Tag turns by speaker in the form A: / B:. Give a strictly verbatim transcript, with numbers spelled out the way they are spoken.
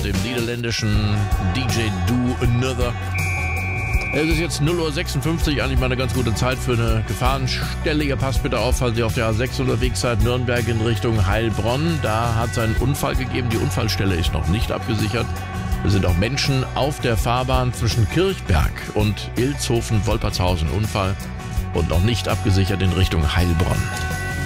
A: dem niederländischen D J Do Another. Es ist jetzt null Uhr sechsundfünfzig, eigentlich mal eine ganz gute Zeit für eine Gefahrenstelle. Ihr passt bitte auf, falls ihr auf der A sechs unterwegs seid, Nürnberg in Richtung Heilbronn. Da hat es einen Unfall gegeben. Die Unfallstelle ist noch nicht abgesichert. Es sind auch Menschen auf der Fahrbahn zwischen Kirchberg und Ilshofen-Wolpertshausen. Unfall und noch nicht abgesichert in Richtung Heilbronn.